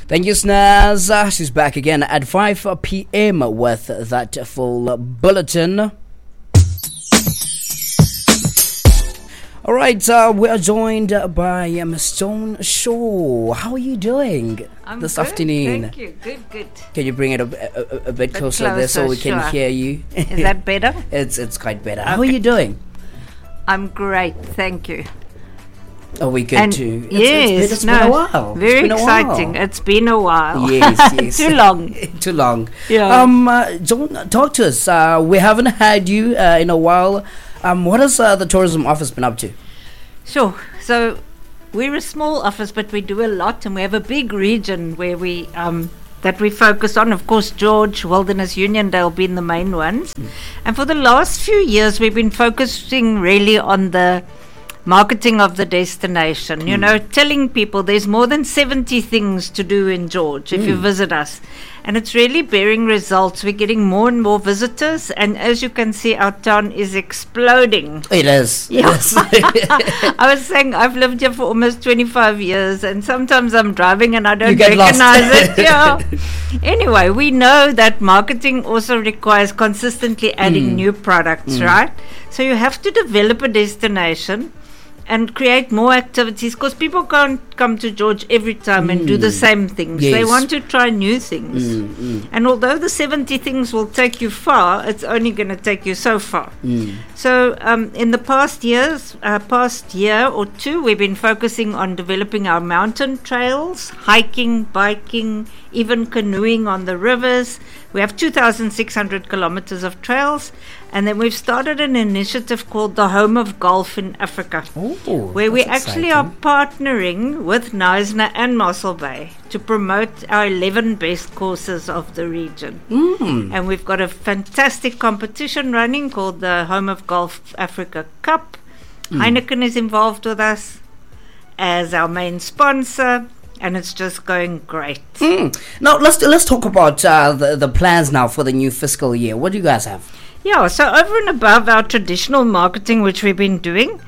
Thank you, Snaz. She's back again at 5 p.m. with that full bulletin. All right, we are joined by Stone Shaw. How are you doing this good, afternoon? Thank you. Good. Can you bring it a bit closer there so we can hear you? Is that better? It's quite better. Okay. How are you doing? I'm great, thank you. Are we good too? It's been a while. Very exciting. It's been a while. Yes. Too long. Too long. Yeah. John, talk to us. We haven't had you in a while. What has the tourism office been up to? Sure. So we're a small office, but we do a lot, and we have a big region where we that we focus on. Of course, George, Wilderness, Uniondale being the main ones. And for the last few years, we've been focusing really on the marketing of the destination, telling people there's more than 70 things to do in George if you visit us. And it's really bearing results. We're getting more and more visitors, and as you can see, our town is exploding. It is. Yeah. Yes. I was saying I've lived here for almost 25 years, and sometimes I'm driving and I don't recognize it. Yeah. Anyway, we know that marketing also requires consistently adding new products, right? So you have to develop a destination and create more activities, because people can't come to George every time and do the same things. Yes. They want to try new things. And although the 70 things will take you far, it's only going to take you so far. So in the past year or two, we've been focusing on developing our mountain trails, hiking, biking, even canoeing on the rivers. We have 2,600 kilometers of trails. And then we've started an initiative called the Home of Golf in Africa, where we actually are partnering with Knysna and Mossel Bay to promote our 11 best courses of the region. And we've got a fantastic competition running called the Home of Golf Africa Cup. Heineken is involved with us as our main sponsor, and it's just going great. Now let's talk about the plans now for the new fiscal year. What do you guys have? Yeah, so over and above our traditional marketing, which we've been doing,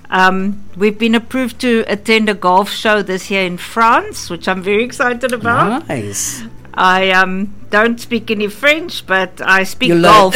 we've been approved to attend a golf show this year in France, which I'm very excited about. Nice. I don't speak any French, but I speak golf.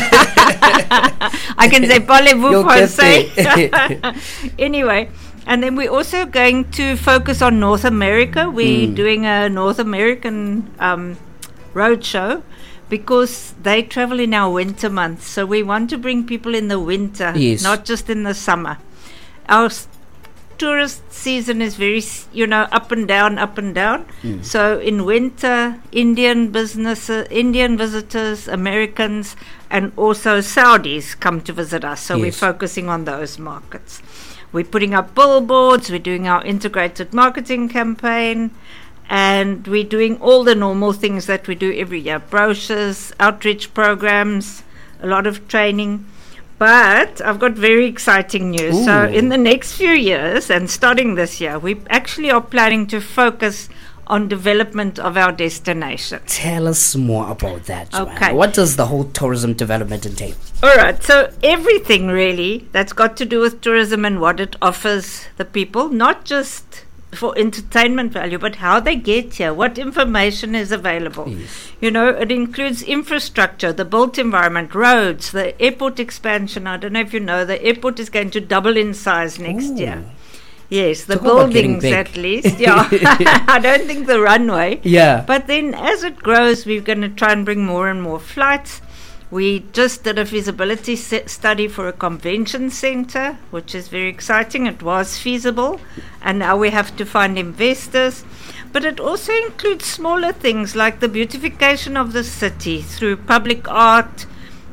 I can say parlez-vous français. Anyway, and then we're also going to focus on North America. We're doing a North American road show, because they travel in our winter months. So we want to bring people in the winter, not just in the summer. Our tourist season is very, up and down. So in winter, Indian visitors, Americans, and also Saudis come to visit us. So we're focusing on those markets. We're putting up billboards. We're doing our integrated marketing campaign. And we're doing all the normal things that we do every year. Brochures, outreach programs, a lot of training. But I've got very exciting news. Ooh. So in the next few years, and starting this year, we actually are planning to focus on development of our destination. Tell us more about that, Joanna. Okay. What does the whole tourism development entail? All right. So everything really that's got to do with tourism and what it offers the people, not just for entertainment value, but how they get here, what information is available. It includes infrastructure, the built environment, roads, the airport expansion. I don't know if you know, the airport is going to double in size next year. Yes, the buildings at least. Yeah, I don't think the runway. Yeah. But then as it grows, we're going to try and bring more and more flights. We just did a feasibility study for a convention center, which is very exciting. It was feasible, and now we have to find investors. But it also includes smaller things like the beautification of the city through public art.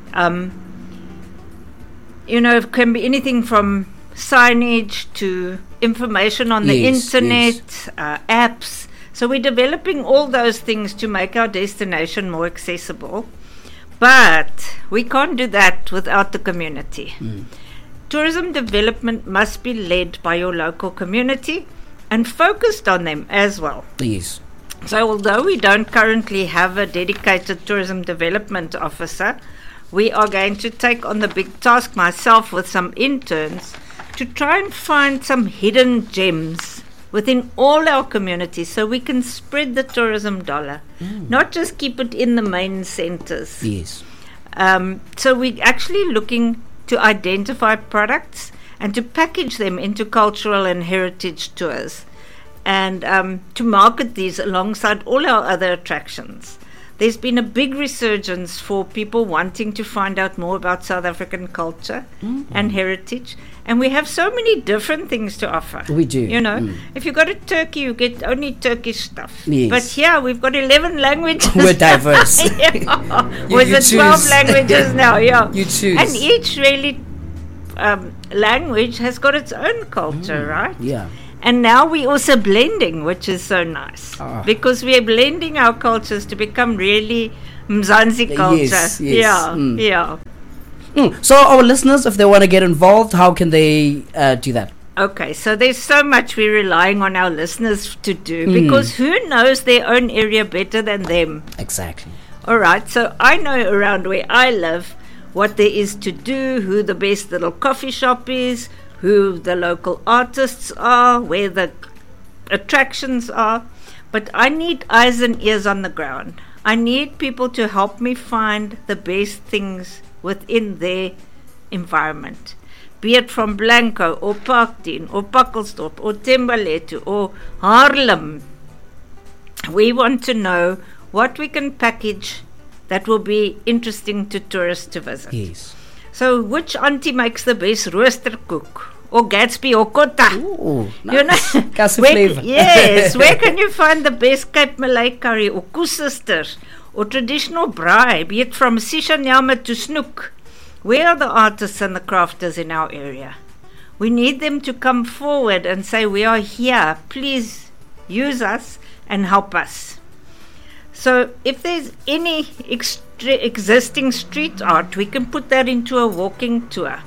It can be anything from signage to information on the internet, apps. So we're developing all those things to make our destination more accessible. But we can't do that without the community. Tourism development must be led by your local community and focused on them as well. Yes. So although we don't currently have a dedicated tourism development officer, we are going to take on the big task, myself with some interns, to try and find some hidden gems within all our communities so we can spread the tourism dollar, not just keep it in the main centers. Yes. So we're actually looking to identify products and to package them into cultural and heritage tours, and to market these alongside all our other attractions. There's been a big resurgence for people wanting to find out more about South African culture and heritage. And we have so many different things to offer. We do. You know, if you go to Turkey, you get only Turkish stuff. Yes. But here, we've got 11 languages. We're diverse. Was it 12 languages now? Yeah. You choose. And each really language has got its own culture, right? Yeah. And now we're also blending, which is so nice. Because we are blending our cultures to become really Mzansi culture. Yes. Yeah. So our listeners, if they want to get involved, how can they do that? Okay, so there's so much we're relying on our listeners to do, because who knows their own area better than them? Exactly. All right, so I know around where I live what there is to do, who the best little coffee shop is, who the local artists are, where the attractions are. But I need eyes and ears on the ground. I need people to help me find the best things within their environment, be it from Blanco or Parkdene or Pakkelstop or Thembalethu or Haarlem. We want to know what we can package that will be interesting to tourists to visit. Yes. So which auntie makes the best roosterkoek? Or Gatsby or Kota? Ooh, nice. You know, flavor. Yes, where can you find the best Cape Malay curry or koesister or traditional braai, be it from Sishanyama to Snoek? Where are the artists and the crafters in our area? We need them to come forward and say, we are here, please use us and help us. So if there's any existing street art, we can put that into a walking tour.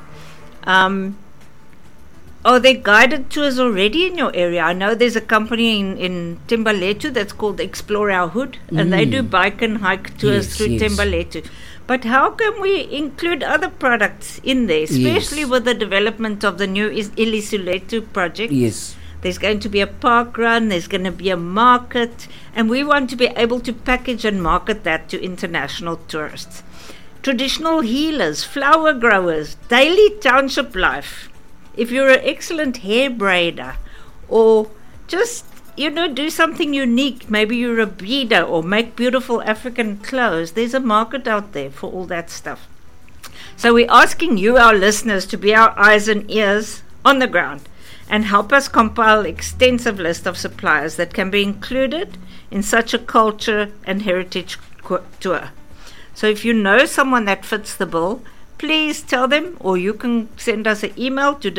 Are there guided tours already in your area? I know there's a company in Thembalethu that's called Explore Our Hood, and they do bike and hike tours through Thembalethu. But how can we include other products in there, especially with the development of the new Ilisuletu project? Yes. There's going to be a park run, there's going to be a market, and we want to be able to package and market that to international tourists. Traditional healers, flower growers, daily township life. If you're an excellent hair braider, or just, do something unique, maybe you're a beader or make beautiful African clothes, there's a market out there for all that stuff. So we're asking you, our listeners, to be our eyes and ears on the ground and help us compile an extensive list of suppliers that can be included in such a culture and heritage tour. So if you know someone that fits the bill, please tell them, or you can send us an email to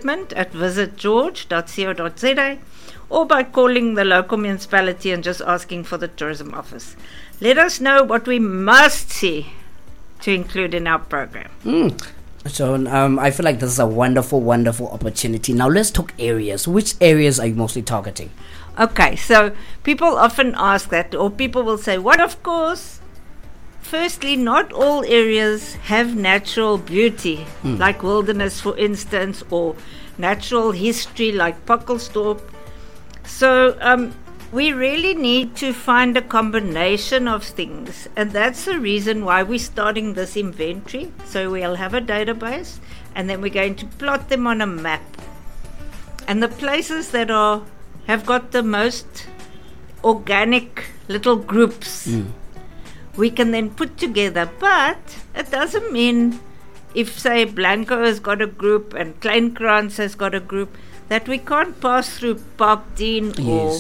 development@visitgeorge.co.za, or by calling the local municipality and just asking for the tourism office. Let us know what we must see to include in our program. So I feel like this is a wonderful, wonderful opportunity. Now let's talk areas. Which areas are you mostly targeting? Okay, so people often ask that, or people will say, what? Of course. Firstly, not all areas have natural beauty, like wilderness, for instance, or natural history, like Pakkelstop. So we really need to find a combination of things, and that's the reason why we're starting this inventory. So we'll have a database, and then we're going to plot them on a map. And the places that have got the most organic little groups, we can then put together. But it doesn't mean if, say, Blanco has got a group and Kleinkrans has got a group, that we can't pass through Parkdene or,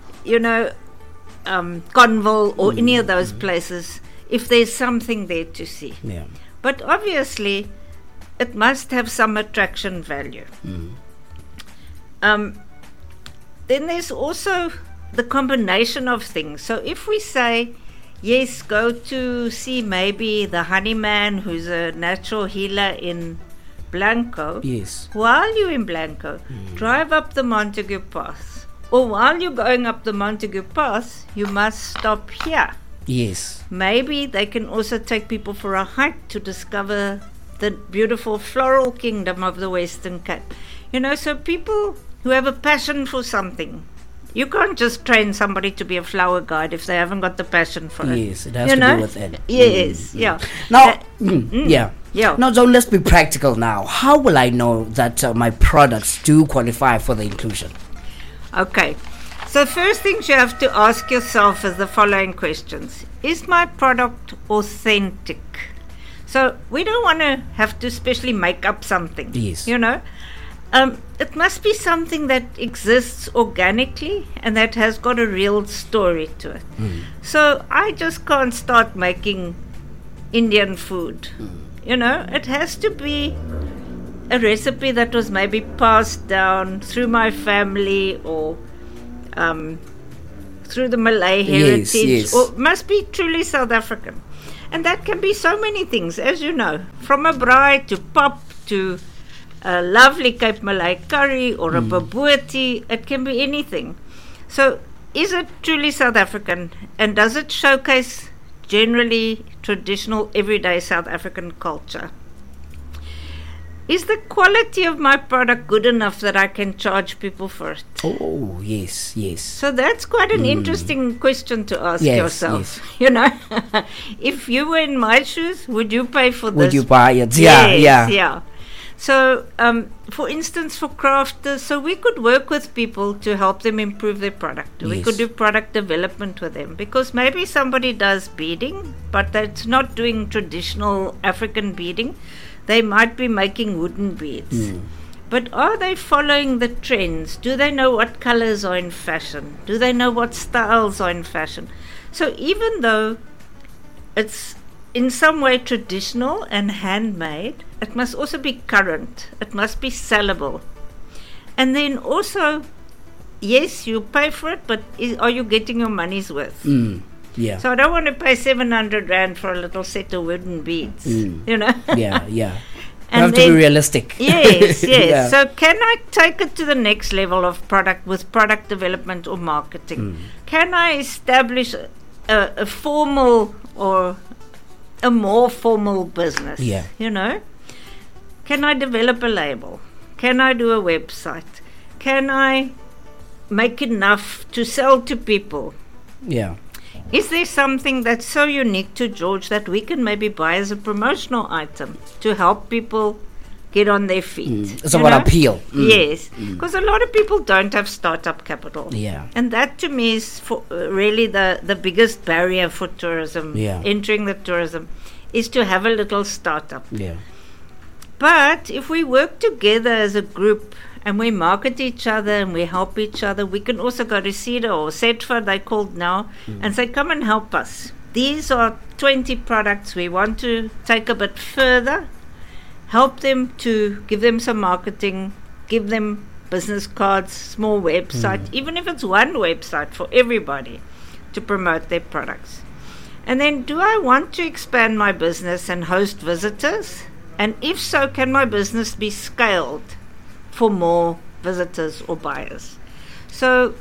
Conville or any of those places if there's something there to see. Yeah. But obviously, it must have some attraction value. Then there's also the combination of things. So if we say, yes, go to see maybe the Honeyman, who's a natural healer in Blanco. Yes. While you're in Blanco, drive up the Montague Pass. Or while you're going up the Montague Pass, you must stop here. Yes. Maybe they can also take people for a hike to discover the beautiful floral kingdom of the Western Cape. So people who have a passion for something. You can't just train somebody to be a flower guide if they haven't got the passion for it. Yes, it has to be within. Yes, yeah. Now, yeah. Now, so let's be practical now. How will I know that my products do qualify for the inclusion? Okay. So first things you have to ask yourself is the following questions. Is my product authentic? So we don't want to have to specially make up something. Yes. It must be something that exists organically and that has got a real story to it. So I just can't start making Indian food. It has to be a recipe that was maybe passed down through my family or through the Malay heritage, or must be truly South African. And that can be so many things, as you know, from a braai to pap to a lovely Cape Malay curry or a bobotie. It can be anything. So is it truly South African, and does it showcase generally traditional everyday South African culture? Is the quality of my product good enough that I can charge people for it? Oh, yes. So that's quite an interesting question to ask yourself. Yes. If you were in my shoes, would you pay for this? Would you buy it? Yeah. So, for instance, for crafters, so we could work with people to help them improve their product. We could do product development with them, because maybe somebody does beading, but that's not doing traditional African beading. They might be making wooden beads. But are they following the trends? Do they know what colors are in fashion? Do they know what styles are in fashion? So even though it's in some way traditional and handmade, it must also be current. It must be sellable. And then also, yes, you pay for it, but are you getting your money's worth? Yeah. So I don't want to pay 700 Rand for a little set of wooden beads, Yeah. You and have to be realistic. Yes. Yeah. So can I take it to the next level of product with product development or marketing? Can I establish a formal or a more formal business? Yeah. Can I develop a label? Can I do a website? Can I make enough to sell to people? Yeah. Is there something that's so unique to George that we can maybe buy as a promotional item to help people get on their feet? It's about appeal. Yes, because a lot of people don't have startup capital. Yeah. And that to me is really the biggest barrier for tourism, entering the tourism, is to have a little startup. Yeah. But if we work together as a group and we market each other and we help each other, we can also go to CEDA or CEDFA, they're called now, and say, come and help us. These are 20 products we want to take a bit further, help them to give them some marketing, give them business cards, small website, even if it's one website for everybody to promote their products. And then, do I want to expand my business and host visitors? And if so, can my business be scaled for more visitors or buyers? So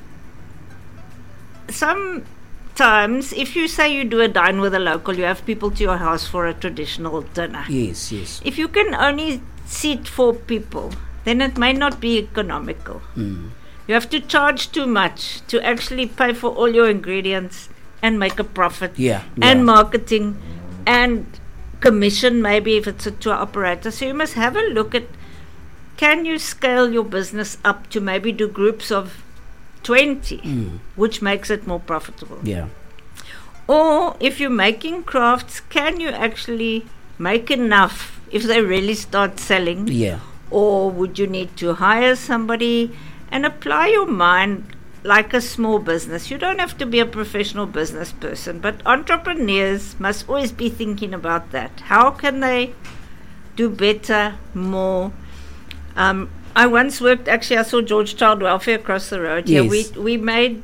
sometimes if you say you do a dine with a local, you have people to your house for a traditional dinner. Yes. If you can only seat 4 people, then it may not be economical. You have to charge too much to actually pay for all your ingredients and make a profit. And marketing and commission, maybe if it's a tour operator. So you must have a look at, can you scale your business up to maybe do groups of 20, which makes it more profitable? Yeah. Or if you're making crafts, can you actually make enough if they really start selling? Yeah. Or would you need to hire somebody? And apply your mind like a small business. You don't have to be a professional business person, but entrepreneurs must always be thinking about that. How can they do better, more? I once worked, actually I saw George Child Welfare across the road. Yes. We made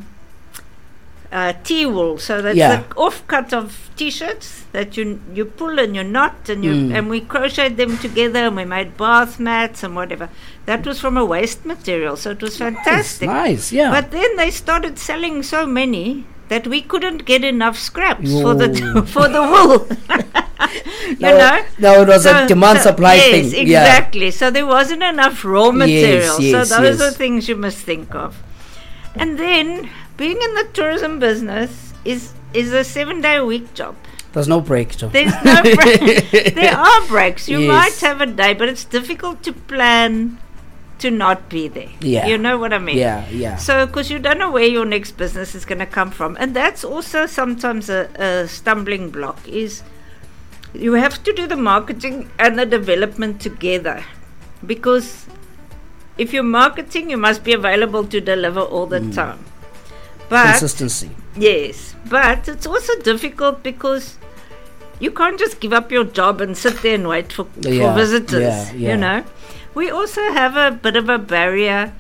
tea wool, so that's the offcut of t-shirts that you pull and you knot and and we crocheted them together, and we made bath mats and whatever. That was from a waste material, so it was fantastic. Nice, yeah. But then they started selling so many that we couldn't get enough scraps for the wool. No, it was a demand-supply thing. Yes, exactly. Yeah. So there wasn't enough raw material. Yes, so those are things you must think of. And then, being in the tourism business is a 7-day-a-week job. There's no break, Joe. There's no break. There are breaks. You might have a day, but it's difficult to plan to not be there. Yeah. You know what I mean? Yeah. So, because you don't know where your next business is going to come from. And that's also sometimes a stumbling block, is you have to do the marketing and the development together. Because if you're marketing, you must be available to deliver all the time. But consistency. Yes. But it's also difficult because you can't just give up your job and sit there and wait for visitors, you know. We also have a bit of a barrier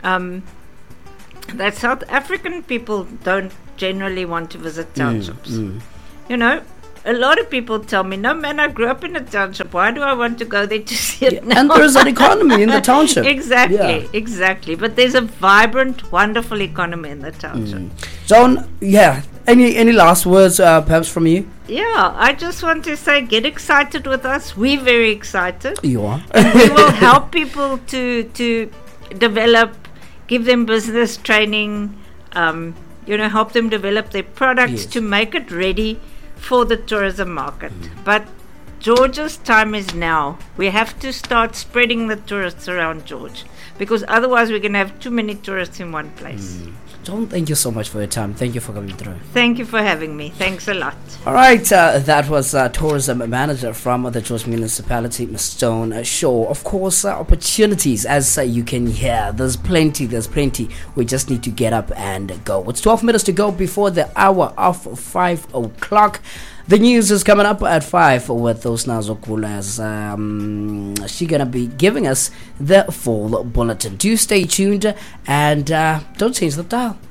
that South African people don't generally want to visit townships. You know, a lot of people tell me, no man, I grew up in a township. Why do I want to go there to see it now? And there's an economy in the township. Exactly. But there's a vibrant, wonderful economy in the township. Joan, any last words perhaps from you? Yeah, I just want to say, get excited with us. We're very excited. You are. We will help people to develop, give them business training, help them develop their products to make it ready for the tourism market. But George's time is now. We have to start spreading the tourists around George, because otherwise we're going to have too many tourists in one place. John, thank you so much for your time. Thank you for coming through. Thank you for having me. Thanks a lot. All right, that was tourism manager from the George Municipality, Ms. Joan Shaw. Of course, opportunities, as you can hear, there's plenty. We just need to get up and go. It's 12 minutes to go before the hour of 5 o'clock. The news is coming up at 5 with Osnazo Kulas. She's going to be giving us the full bulletin. Do stay tuned and don't change the dial.